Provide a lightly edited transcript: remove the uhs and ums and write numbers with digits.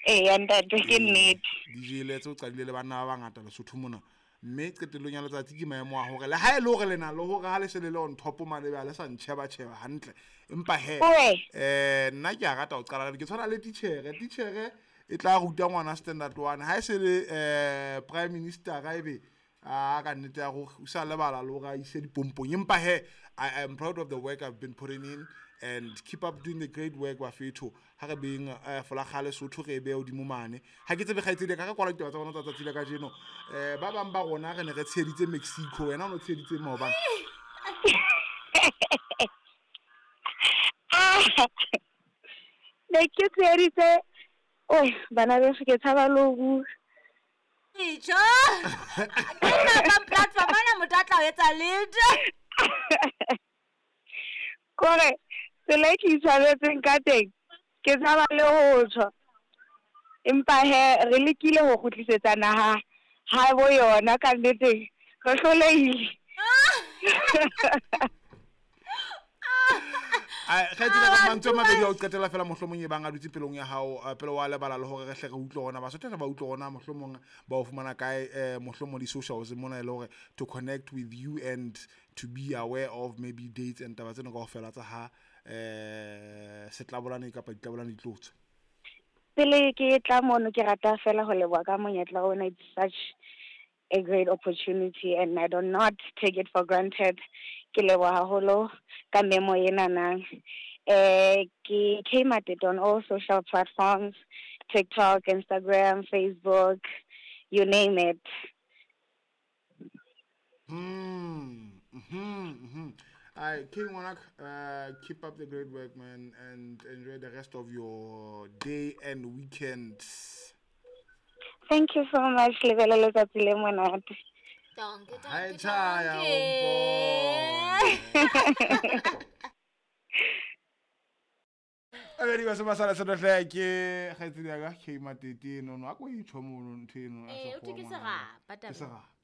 and that ke nnete DJ let's o qadile le bana ba bangata le Sotho mona mme qetelong ya letsatsi ke maemo a hore le ha ile hore lena le hore ha le se le on top mane ba le sa ntsheba hantle empa he nna ke a rata o qala ke tshwana le teacher e tla ruta ngwana standard 1 ha e se le prime minister ga ebe ka nnete ya go sa lebala le ga ise dipompong empa he I am proud of the work I've been putting in and keep up doing the great work wa fetho ha re being fola khale Sotho re be o di momane ha ke tsebe gaitsedi ka kwala ditaba tsa bona tsa tsile ka jeno ba bang ba gona re ne re tsheditse Mexico wena o no tsheditse maobane le ke tsheditse oi bana be ke tshaba logu Ijo kana ka platform ana motatla o etsa lead kore tsela ke itshwaretseng ka teng ke tshaba le ho tswa empa he re lekile ho khutlisetsa naha ha bo yona ka nnete re hlolehile ga tsela ka mantso mabedi o qetela fela mohlomong e bang a dutse pelong ya hao pele wa lebala le hore re hle re utlwe gona ba sotla ba utlwe gona mohlomong ba o fumana kae mohlomong di socials mona ile hore to connect with you and to be aware of maybe dates and taba tseno ka ofela tsa ha setlabolane kapa ditlabolane ditlotso pele ke tla mono ke rata fela ho leboha ka monyetla ona. It's such a great opportunity and I do not take it for granted. Ke leboha haholo ka memo ena nang ke came at it on all social platforms, TikTok, Instagram, Facebook, you name it. I King Wanak, keep up the great work, man, and enjoy the rest of your day and weekends. Thank you so much, Lebelele Tsatsi le monate. Donke. Hi, Chaya. A vedi cosa passare se non è che hai tirato che matitino, no, a cui c'ho un tino, o tikisega pataba